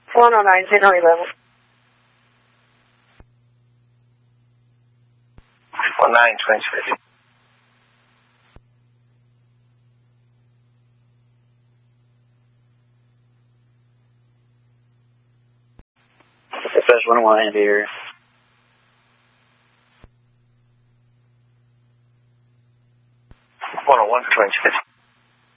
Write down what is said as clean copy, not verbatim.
109, signal 11. 19, 2050. Dispatch 101 in the area. 101, 2050.